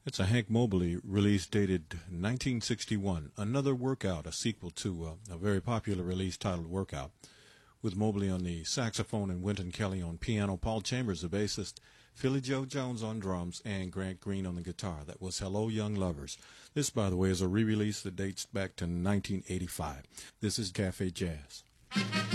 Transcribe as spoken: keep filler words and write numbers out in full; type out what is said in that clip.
It's a Hank Mobley release dated nineteen sixty-one. Another Workout, a sequel to uh, a very popular release titled Workout, with Mobley on the saxophone and Wynton Kelly on piano, Paul Chambers, the bassist, Philly Joe Jones on drums, and Grant Green on the guitar. That was Hello Young Lovers. This, by the way, is a re-release that dates back to nineteen eighty-five. This is Cafe Jazz.